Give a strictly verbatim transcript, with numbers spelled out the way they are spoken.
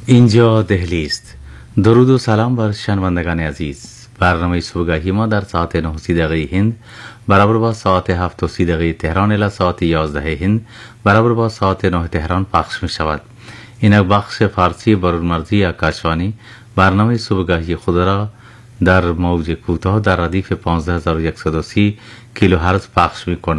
اینجا دهلی است. درود و سلام بر شنوندگان عزیز. برنامه صبحگاهی ما در ساعت نه و سی دقیقه هند برابر با ساعت هفت و سی دقیقه تهران الی ساعت یازده هند برابر با ساعت نه تهران پخش می شود. این بخش فارسی برونمرزی آکاشوانی برنامه صبحگاهی خود را در موج کوتاه در ردیف پانزده هزار و صد و سی کیلوهرتز پخش می کند.